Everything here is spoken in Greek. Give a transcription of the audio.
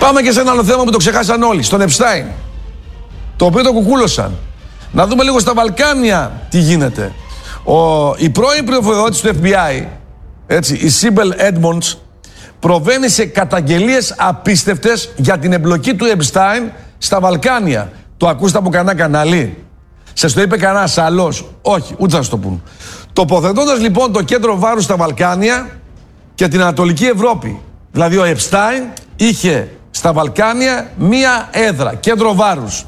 Πάμε και σε ένα άλλο θέμα που το ξεχάσαν όλοι, στον Επστάιν, το οποίο το κουκούλωσαν. Να δούμε λίγο στα Βαλκάνια τι γίνεται. Η πρώην πληροφοριοδότης του FBI, έτσι, η Σίμπελ Έντμοντς, προβαίνει σε καταγγελίες απίστευτες για την εμπλοκή του Επστάιν στα Βαλκάνια. Το ακούσατε από κανένα κανάλι? Σας το είπε κανένας άλλος? Όχι, ούτε θα σας το πούν. Τοποθετώντας λοιπόν το κέντρο βάρους στα Βαλκάνια και την Ανατολική Ευρώπη. Δηλαδή ο Επστάιν είχε στα Βαλκάνια μία έδρα, κέντρο βάρους.